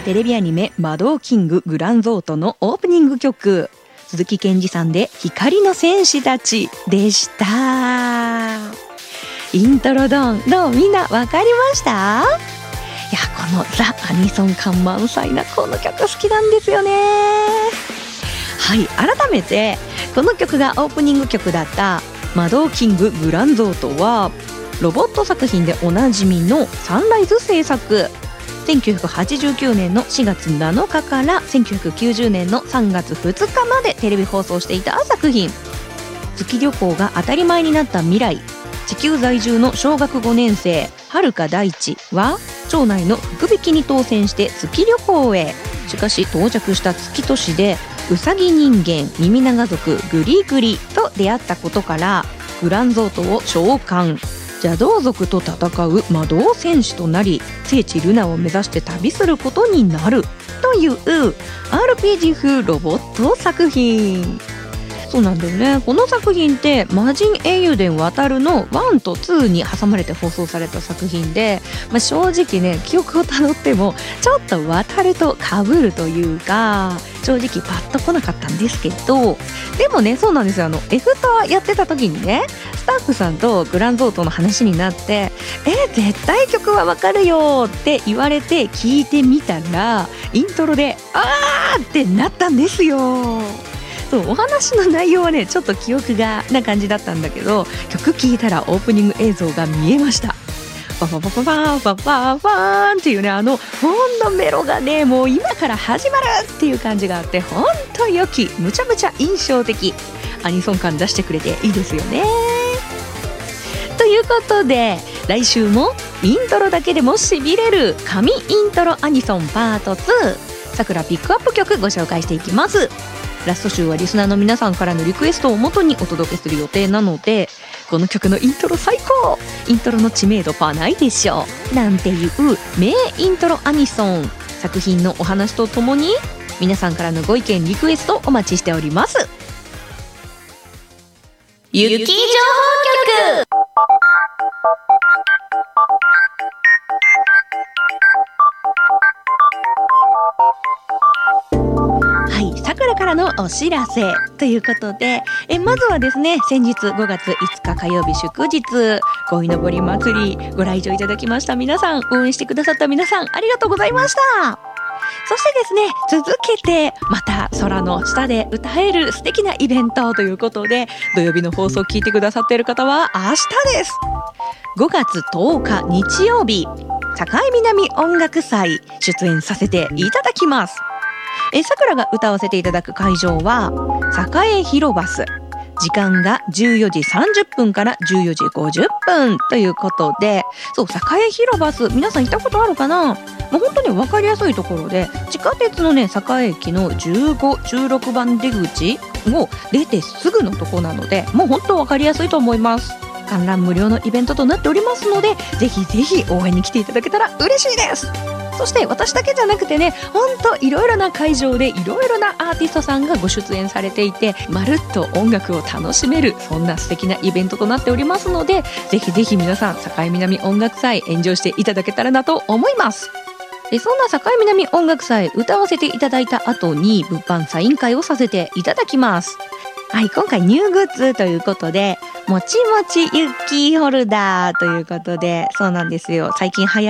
テレビアニメ魔導キンググランゾートのオープニング曲、鈴木健二さんで光の戦士たちでした。イントロドン、どうみんなわかりました？いや、このザ・アニソン感満載なこの曲好きなんですよね。はい、改めてこの曲がオープニング曲だった魔導キンググランゾートはロボット作品でおなじみのサンライズ制作、1989年の4月7日から1990年の3月2日までテレビ放送していた作品。月旅行が当たり前になった未来、地球在住の小学5年生遥か大地は町内の福引きに当選して月旅行へ。しかし到着した月都市でウサギ人間耳長族グリグリと出会ったことからグランゾートを召喚、邪道族と戦う魔導戦士となり聖地ルナを目指して旅することになるという RPG 風ロボット作品。そうなんだよね。この作品って魔人英雄伝渡るの1と2に挟まれて放送された作品で、正直ね記憶をたどってもちょっと渡ると被るというか正直パッと来なかったんですけど、でもねそうなんですよ。F タやってた時にねスタッフさんとグランゾートの話になって絶対曲はわかるよって言われて聞いてみたらイントロであーってなったんですよ。そう、お話の内容はねちょっと記憶がな感じだったんだけど、曲聴いたらオープニング映像が見えました。パパパパパパパパーンっていうねほんのメロがねもう今から始まるっていう感じがあってほんと良き、むちゃむちゃ印象的、アニソン感出してくれていいですよね。ということで来週もイントロだけでも痺れる神イントロアニソンパート2、さくらピックアップ曲ご紹介していきます。ラスト週はリスナーの皆さんからのリクエストを元にお届けする予定なので、この曲のイントロ最高、イントロの知名度パないでしょなんていう名イントロアニソン作品のお話とともに皆さんからのご意見リクエストお待ちしております。ゆき情報局。はい、さくらからのお知らせということでまずはですね、先日5月5日火曜日祝日鯉のぼり祭りご来場いただきました皆さん、応援してくださった皆さんありがとうございました。そしてですね、続けてまた空の下で歌える素敵なイベントということで、土曜日の放送を聞いてくださっている方は明日です。5月10日日曜日、境南音楽祭出演させていただきます。さくらが歌わせていただく会場は栄広バス、時間が14時30分から14時50分ということで、そう栄広バス皆さん行ったことあるかな。もう本当に分かりやすいところで地下鉄のね栄駅の15、16番出口を出てすぐのとこなので、もう本当分かりやすいと思います。観覧無料のイベントとなっておりますので、ぜひぜひ応援に来ていただけたら嬉しいです。そして私だけじゃなくてね、ほんといろいろな会場でいろいろなアーティストさんがご出演されていて、まるっと音楽を楽しめるそんな素敵なイベントとなっておりますので、ぜひぜひ皆さん境南音楽祭エンジョイしていただけたらなと思います。でそんな境南音楽祭歌わせていただいた後に物販サイン会をさせていただきます。はい、今回ニューグッズということでもちもちユッキーホルダーということで、そうなんですよ、最近流行